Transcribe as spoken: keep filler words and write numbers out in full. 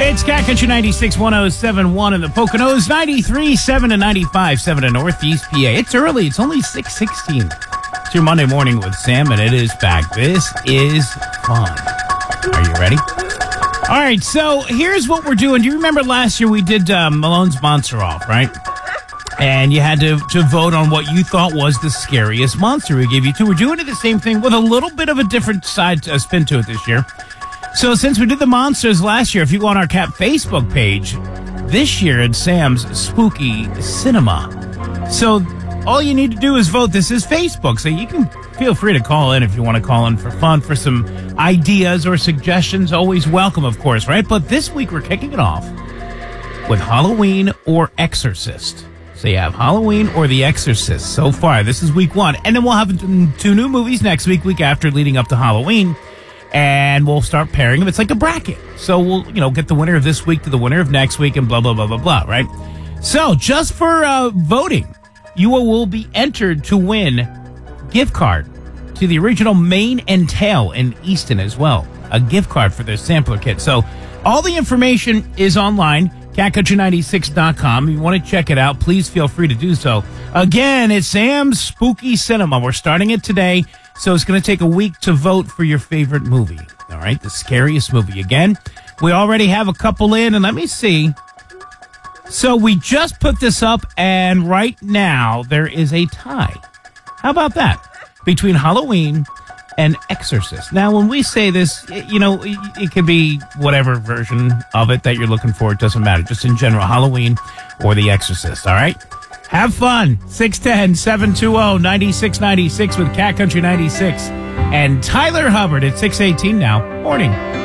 It's Cat Country ninety-six point one oh seven point one in the Poconos, ninety-three point seven and ninety-five point seven in Northeast P A. It's early. It's only six sixteen. It's your Monday morning with Sam, and it is back. This is fun. Are you ready? All right, so here's what we're doing. Do you remember last year we did uh, Malone's Monster Off, right? And you had to, to vote on what you thought was the scariest monster we gave you two. We're doing it the same thing with a little bit of a different side uh, spin to it this year. So since we did the monsters last year, if you go on our Cat Facebook page, this year it's Sam's Spooky Cinema. So all you need to do is vote. This is Facebook, so you can feel free to call in if you want to call in for fun, for some ideas or suggestions. Always welcome, of course, right? But this week we're kicking it off with Halloween or Exorcist. So you have Halloween or The Exorcist so far. This is week one. And then we'll have two new movies next week, week after, leading up to Halloween. And we'll start pairing them. It's like a bracket. So we'll, you know, get the winner of this week to the winner of next week and blah, blah, blah, blah, blah, right? So just for uh, voting, you will be entered to win gift card to the original Mane and Tail in Easton as well. A gift card for their sampler kit. So all the information is online, cat country ninety-six dot com. If you want to check it out, please feel free to do so. Again, it's Sam's Spooky Cinema. We're starting it today. So it's going to take a week to vote for your favorite movie. All right, the scariest movie. Again, we already have a couple in, and let me see. So we just put this up, and right now there is a tie. How about that? Between Halloween and Exorcist. Now, when we say this, you know, it could be whatever version of it that you're looking for. It doesn't matter. Just in general, Halloween or The Exorcist. All right? Have fun. six one zero, seven two zero, nine six nine six with Cat Country ninety-six. And Tyler Hubbard at six eighteen now. Morning.